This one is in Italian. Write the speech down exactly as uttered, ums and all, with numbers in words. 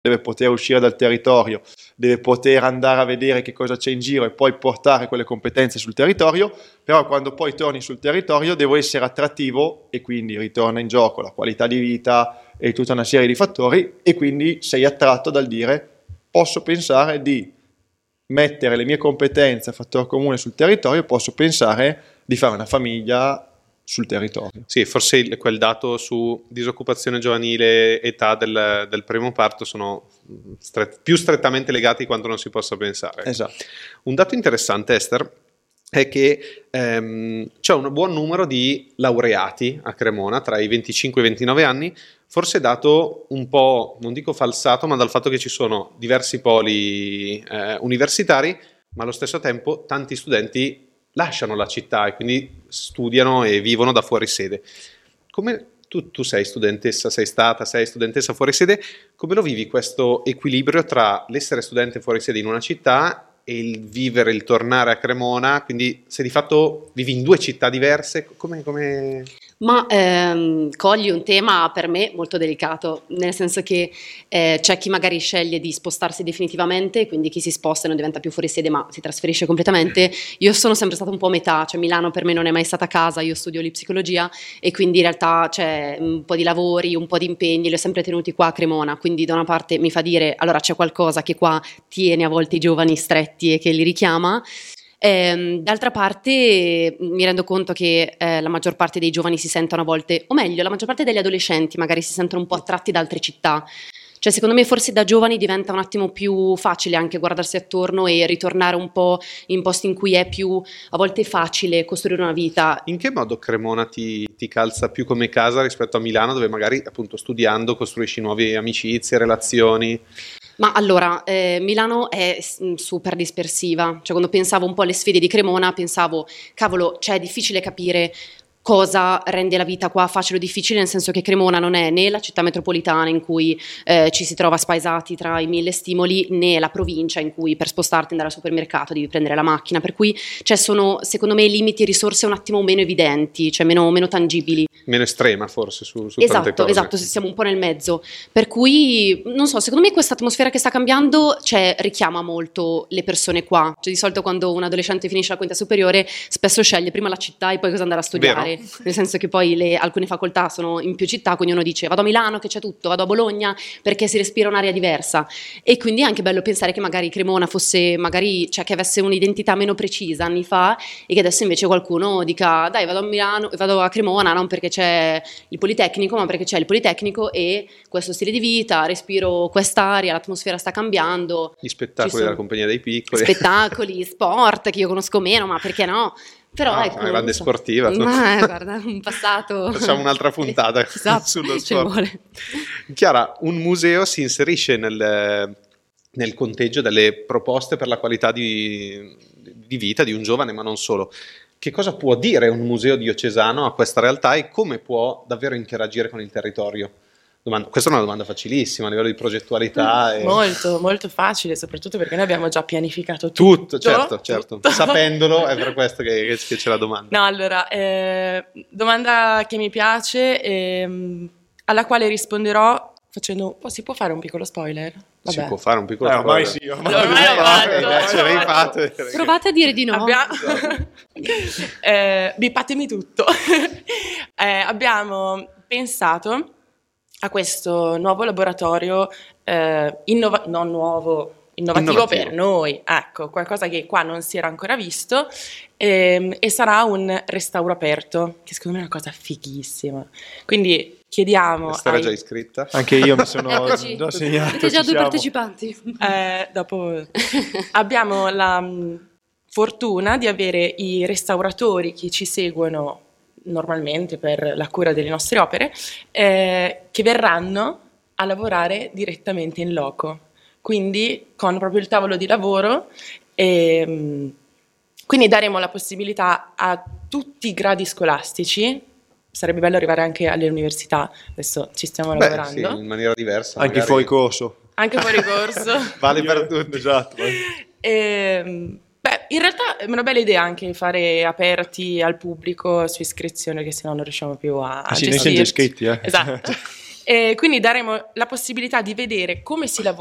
deve poter uscire dal territorio, deve poter andare a vedere che cosa c'è in giro e poi portare quelle competenze sul territorio, però quando poi torni sul territorio devo essere attrattivo e quindi ritorna in gioco la qualità di vita e tutta una serie di fattori, e quindi sei attratto dal dire posso pensare di mettere le mie competenze a fattore comune sul territorio, posso pensare di fare una famiglia sul territorio. Sì, forse il, quel dato su disoccupazione giovanile, età del, del primo parto sono stret- più strettamente legati di quanto non si possa pensare. Esatto. Un dato interessante, Esther, è che ehm, c'è un buon numero di laureati a Cremona tra i venticinque e i ventinove anni, forse dato un po', non dico falsato, ma dal fatto che ci sono diversi poli eh, universitari, ma allo stesso tempo tanti studenti lasciano la città e quindi studiano e vivono da fuori sede. Come tu, tu sei studentessa, sei stata, sei studentessa fuori sede, come lo vivi questo equilibrio tra l'essere studente fuori sede in una città e il vivere, il tornare a Cremona? Quindi se di fatto vivi in due città diverse, come... come... Ma ehm, cogli un tema per me molto delicato, nel senso che eh, c'è chi magari sceglie di spostarsi definitivamente, quindi chi si sposta e non diventa più fuori sede ma si trasferisce completamente. Io sono sempre stata un po' a metà, cioè Milano per me non è mai stata casa, io studio lì psicologia e quindi in realtà c'è un po' di lavori, un po' di impegni, li ho sempre tenuti qua a Cremona, quindi da una parte mi fa dire allora c'è qualcosa che qua tiene a volte i giovani stretti e che li richiama. Eh, d'altra parte mi rendo conto che eh, la maggior parte dei giovani si sentono a volte, o meglio, la maggior parte degli adolescenti magari si sentono un po' attratti da altre città. Cioè secondo me forse da giovani diventa un attimo più facile anche guardarsi attorno e ritornare un po' in posti in cui è più a volte facile costruire una vita. In che modo Cremona ti, ti calza più come casa rispetto a Milano, dove magari appunto studiando costruisci nuove amicizie, relazioni? Ma allora, eh, Milano è super dispersiva, cioè quando pensavo un po' alle sfide di Cremona pensavo, cavolo, cioè è difficile capire cosa rende la vita qua facile o difficile, nel senso che Cremona non è né la città metropolitana in cui eh, ci si trova spaesati tra i mille stimoli, né la provincia in cui per spostarti andare al supermercato devi prendere la macchina, per cui cioè, sono secondo me limiti e risorse un attimo meno evidenti, cioè meno, meno tangibili. Meno estrema forse su, su esatto, tante cose. Esatto, siamo un po' nel mezzo, per cui non so, secondo me questa atmosfera che sta cambiando cioè, richiama molto le persone qua, cioè di solito quando un adolescente finisce la quinta superiore spesso sceglie prima la città e poi cosa andare a studiare. Vero? Nel senso che poi le, alcune facoltà sono in più città, quindi uno dice vado a Milano che c'è tutto, vado a Bologna perché si respira un'aria diversa, e quindi è anche bello pensare che magari Cremona fosse magari, cioè che avesse un'identità meno precisa anni fa e che adesso invece qualcuno dica dai vado a Milano, vado a Cremona non perché c'è il Politecnico ma perché c'è il Politecnico e questo stile di vita, respiro quest'aria, l'atmosfera sta cambiando, gli spettacoli della compagnia dei piccoli, spettacoli, sport che io conosco meno ma perché no. Però no, ecco, una grande so. sportiva. Ma, eh, guarda, un passato. Facciamo un'altra puntata esatto, sullo ci sport. vuole. Chiara, un museo si inserisce nel, nel conteggio delle proposte per la qualità di, di vita di un giovane, ma non solo. Che cosa può dire un museo diocesano a questa realtà e come può davvero interagire con il territorio? Domanda, questa è una domanda facilissima a livello di progettualità. E... Molto, molto facile, soprattutto perché noi abbiamo già pianificato tutto. tutto. Certo, certo. Tutto. Sapendolo è per questo che, che c'è la domanda. No, allora, eh, domanda che mi piace, eh, alla quale risponderò facendo... Oh, si può fare un piccolo spoiler? Vabbè. Si può fare un piccolo eh, spoiler. Ormai sì, ormai, ormai ormai ce l'hai fatto. Provate a dire di no. Abbiamo... eh, bipatemi tutto. eh, abbiamo pensato a questo nuovo laboratorio eh, innova- non nuovo, innovativo, innovativo per noi, ecco, qualcosa che qua non si era ancora visto, ehm, e sarà un restauro aperto, che secondo me è una cosa fighissima. Quindi chiediamo... Sarà ai... già iscritta? Anche io mi sono Eccoci. già segnato. Avete già due siamo. partecipanti. Eh, dopo abbiamo la mh, fortuna di avere i restauratori che ci seguono normalmente per la cura delle nostre opere, eh, che verranno a lavorare direttamente in loco, quindi con proprio il tavolo di lavoro, e, mh, quindi daremo la possibilità a tutti i gradi scolastici. Sarebbe bello arrivare anche alle università, adesso ci stiamo Beh, lavorando. Sì, in maniera diversa. Anche magari... fuori corso. Anche fuori corso. Vale per tutti. Esatto. E, beh, in realtà è una bella idea anche fare aperti al pubblico su iscrizione, che se no non riusciamo più a, a sì, noi siamo già iscritti, eh. Esatto. E quindi daremo la possibilità di vedere come si lavora